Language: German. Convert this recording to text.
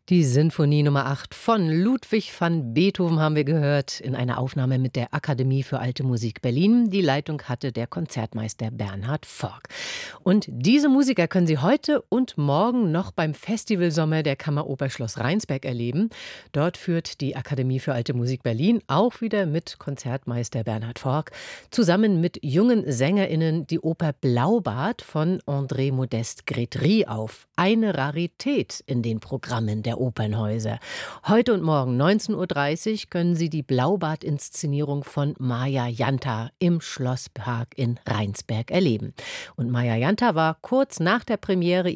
Die Sinfonie Nummer 8 von Ludwig van Beethoven haben wir gehört in einer Aufnahme mit der Akademie für Alte Musik Berlin. Die Leitung hatte der Konzertmeister Bernhard Forck. Und diese Musiker können Sie heute und morgen noch beim Festivalsommer der Kammeroper Schloss Rheinsberg erleben. Dort führt die Akademie für Alte Musik Berlin auch wieder mit Konzertmeister Bernhard Forck zusammen mit jungen SängerInnen die Oper Blaubart von André Modeste Grétry auf. Eine Rarität in den Programmen der Opernhäuser. Heute und morgen 19:30 Uhr können Sie die Blaubart-Inszenierung von Maja Janta im Schlosspark in Rheinsberg erleben. Und Maja Janta war kurz nach der Premiere